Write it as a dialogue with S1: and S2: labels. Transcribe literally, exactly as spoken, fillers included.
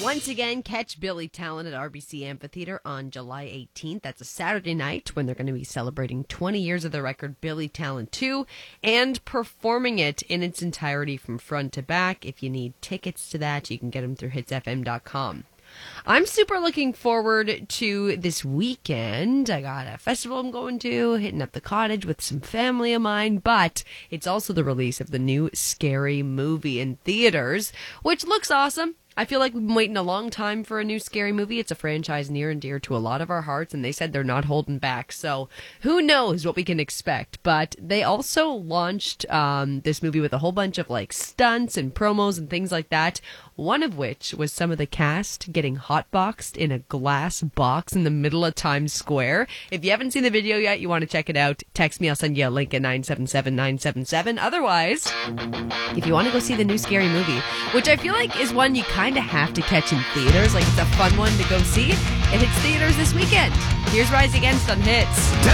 S1: Once again, catch Billy Talent at R B C Amphitheater on July eighteenth. That's a Saturday night when they're going to be celebrating twenty years of the record Billy Talent two and performing it in its entirety from front to back. If you need tickets to that, you can get them through hits f m dot com. I'm super looking forward to this weekend. I got a festival I'm going to, hitting up the cottage with some family of mine, but it's also the release of the new Scary Movie in theaters, which looks awesome. I feel like we've been waiting a long time for a new Scary Movie. It's a franchise near and dear to a lot of our hearts, and they said they're not holding back. So who knows what we can expect. But they also launched um, this movie with a whole bunch of like stunts and promos and things like that. One of which was some of the cast getting hotboxed in a glass box in the middle of Times Square. If you haven't seen the video yet, you want to check it out, text me. I'll send you a link at nine seven seven nine seven seven. Otherwise, if you want to go see the new Scary Movie, which I feel like is one you kind of have to catch in theaters, like it's a fun one to go see, it hits theaters this weekend. Here's Rise Against on Hits.